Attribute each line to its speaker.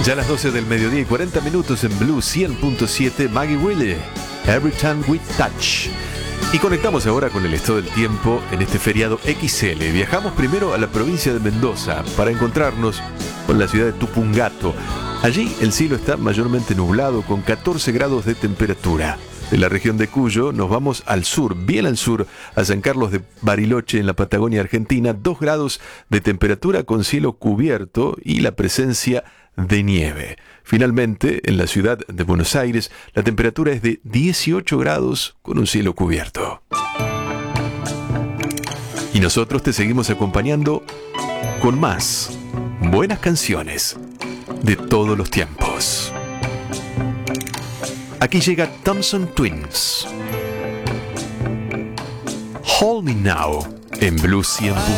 Speaker 1: Ya a las 12 del mediodía y 40 minutos en Blue 100.7, Maggie Willie, Every Time We Touch. Y conectamos ahora con el estado del tiempo en este feriado XL. Viajamos primero a la provincia de Mendoza para encontrarnos con la ciudad de Tupungato. Allí el cielo está mayormente nublado con 14 grados de temperatura. De la región de Cuyo nos vamos al sur, bien al sur, a San Carlos de Bariloche en la Patagonia Argentina, 2 grados de temperatura con cielo cubierto y la presencia de nieve. Finalmente, en la ciudad de Buenos Aires, la temperatura es de 18 grados con un cielo cubierto. Y nosotros te seguimos acompañando con más buenas canciones de todos los tiempos. Aquí llega Thompson Twins. Hold Me Now en Blue 100.